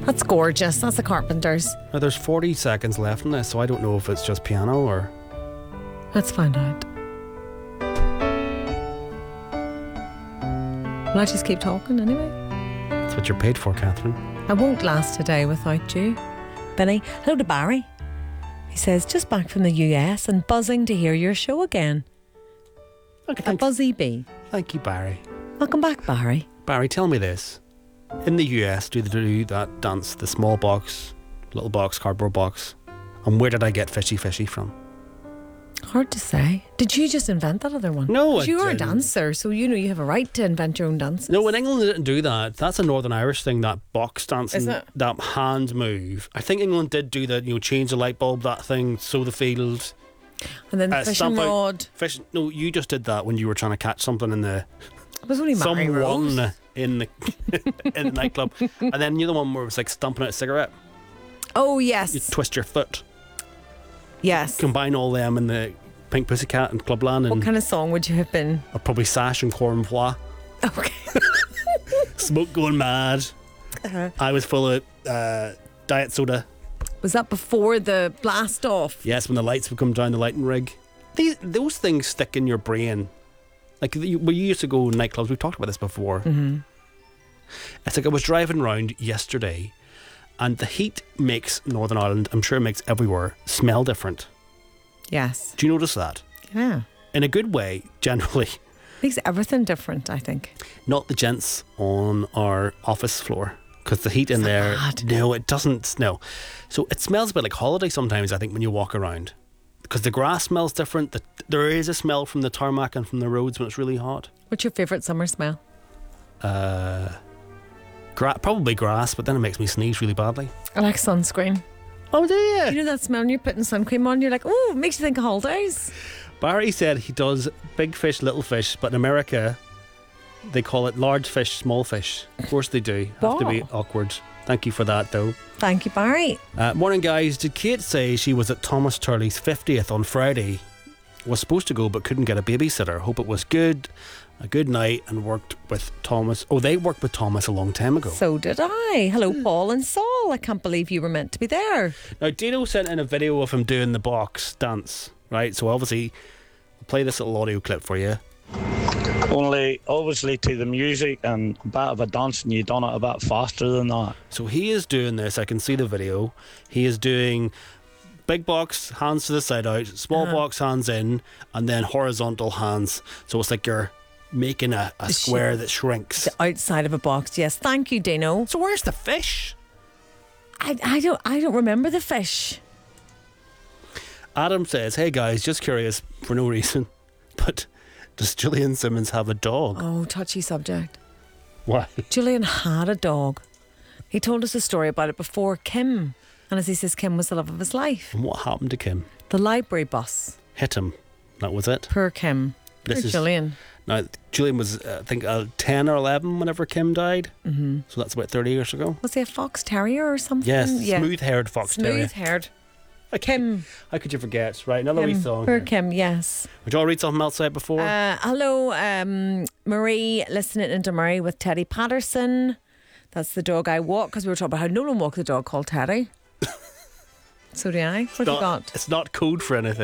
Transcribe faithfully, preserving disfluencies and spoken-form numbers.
That's gorgeous. That's the Carpenters. Now, there's forty seconds left in this, so I don't know if it's just piano or... Let's find out. Will I just keep talking anyway? That's what you're paid for, Catherine. I won't last a day without you. Benny, hello to Barry. He says, just back from the U S and buzzing to hear your show again. Okay, A buzzy bee. Thank you, Barry. Welcome back, Barry. Barry, tell me this. In the U S, do they do that dance, the small box, little box, cardboard box? And where did I get Fishy Fishy from? Hard to say. Did you just invent that other one? No, 'Cause I you are a didn't. dancer, so you know you have a right to invent your own dances. No, in England they didn't do that. That's a Northern Irish thing, that box dancing, Is it? that hand move. I think England did do that, you know, change the light bulb, that thing, sow the field. And then the Uh, fishing stamp out- rod. Fish, no, you just did that when you were trying to catch something in the... It was only Mary Rose. Someone in the, in the nightclub. And then the other one where it was like stumping out a cigarette. Oh, You yes. twist your foot. Yes. Combine all them in the Pink Pussycat and Clubland, and What kind of song would you have been? or probably Sash and Corn Pois. Okay. Smoke going mad. Uh-huh. I was full of uh, diet soda. Was that before the blast off? Yes, when the lights would come down the lighting rig. These, those things stick in your brain. Like, you- when you used to go nightclubs, we've talked about this before. Mm-hmm. It's like I was driving around yesterday, and the heat makes Northern Ireland, I'm sure it makes everywhere, smell different. Yes. Do you notice that? Yeah. In a good way, generally. Makes everything different, I think. Not the gents on our office floor, because the heat in Is that there, bad? no, it doesn't. No, so it smells a bit like holiday sometimes. I think when you walk around, because the grass smells different. The, there is a smell from the tarmac and from the roads when it's really hot. What's your favourite summer smell? Uh, gra- probably grass, but then it makes me sneeze really badly. I like sunscreen. Oh, do you? You know that smell when you're putting sun cream on? You're like, oh, it makes you think of holidays. Barry said he does big fish, little fish, but in America they call it large fish, small fish. Of course they do. Have to be Wow. awkward. Thank you for that, though. Thank you, Barry. Uh, morning, guys. Did Kate say she was at Thomas Turley's fiftieth on Friday? Was supposed to go but couldn't get a babysitter. Hope it was good. A good night, and worked with Thomas. Oh, they worked with Thomas a long time ago. So did I. Hello, Paul and Saul. I can't believe you were meant to be there. Now, Dino sent in a video of him doing the box dance, right? So obviously, I'll play this little audio clip for you. Only obviously to the music and a bit of a dance, and you done it a bit faster than that. So he is doing this. I can see the video. He is doing big box, hands to the side out, small Uh-huh. box, hands in, and then horizontal hands. So it's like you're making a, a The sh- square that shrinks. The outside of a box. Yes, thank you, Dino. So where's the fish? I, I don't I don't remember the fish. Adam says, hey guys, just curious for no reason, but does Gillian Simmons have a dog? Oh, touchy subject. Why? Julian had a dog. He told us a story about it before. Kim. And as he says, Kim was the love of his life. And what happened to Kim? The library bus. Hit him. That was it. Poor Kim. Poor This is- Julian. Now, Julian was, uh, I think, uh, ten or eleven whenever Kim died. Mm-hmm. So that's about thirty years ago. Was he a fox terrier or something? Yes, Yeah. smooth-haired fox terrier. Smooth haired. How could- Kim. How could you forget? Right, another wee Kim. song. Poor here. Kim, yes. Would you all read something else out before? Uh, hello, um, Marie, listening into Murray with Teddy Patterson. That's the dog I walk, because we were talking about how Nolan walked the dog called Teddy. So do I. What have you not, got? it's not code for anything.